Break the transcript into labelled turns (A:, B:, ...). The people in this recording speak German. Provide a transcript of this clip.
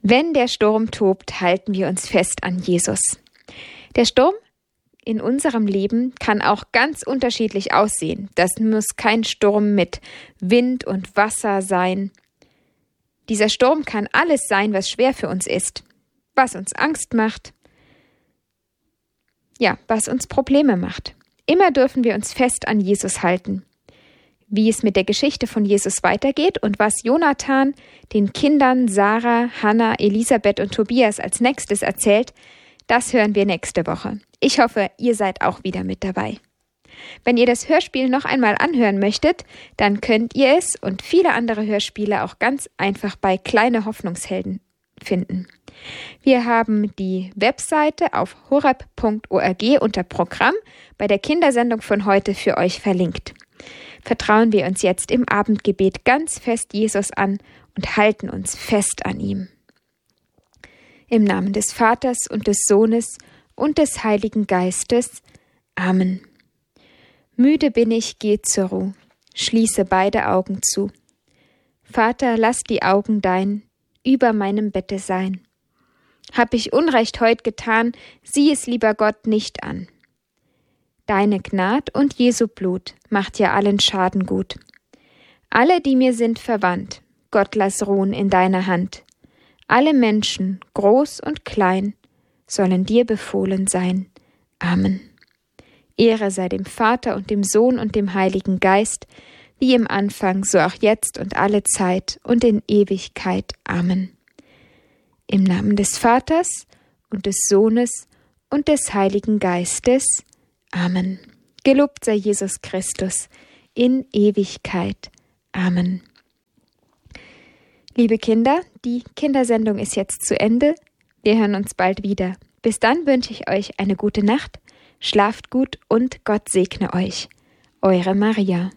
A: Wenn der Sturm tobt, halten wir uns fest an Jesus. Der Sturm in unserem Leben kann auch ganz unterschiedlich aussehen. Das muss kein Sturm mit Wind und Wasser sein. Dieser Sturm kann alles sein, was schwer für uns ist, was uns Angst macht, was uns Probleme macht. Immer dürfen wir uns fest an Jesus halten. Wie es mit der Geschichte von Jesus weitergeht und was Jonathan den Kindern Sarah, Hannah, Elisabeth und Tobias als nächstes erzählt, das hören wir nächste Woche. Ich hoffe, ihr seid auch wieder mit dabei. Wenn ihr das Hörspiel noch einmal anhören möchtet, dann könnt ihr es und viele andere Hörspiele auch ganz einfach bei Kleine Hoffnungshelden finden. Wir haben die Webseite auf horeb.org unter Programm bei der Kindersendung von heute für euch verlinkt. Vertrauen wir uns jetzt im Abendgebet ganz fest Jesus an und halten uns fest an ihm. Im Namen des Vaters und des Sohnes und des Heiligen Geistes. Amen. Müde bin ich, geh zur Ruh, schließe beide Augen zu. Vater, lass die Augen dein über meinem Bette sein. Hab ich Unrecht heut getan, sieh es, lieber Gott, nicht an. Deine Gnad und Jesu Blut macht ja allen Schaden gut. Alle, die mir sind verwandt, Gott lass ruhen in deiner Hand. Alle Menschen, groß und klein, sollen dir befohlen sein. Amen. Ehre sei dem Vater und dem Sohn und dem Heiligen Geist, wie im Anfang, so auch jetzt und alle Zeit und in Ewigkeit. Amen. Im Namen des Vaters und des Sohnes und des Heiligen Geistes. Amen. Gelobt sei Jesus Christus in Ewigkeit. Amen. Liebe Kinder, die Kindersendung ist jetzt zu Ende. Wir hören uns bald wieder. Bis dann wünsche ich euch eine gute Nacht. Schlaft gut und Gott segne euch. Eure Maria.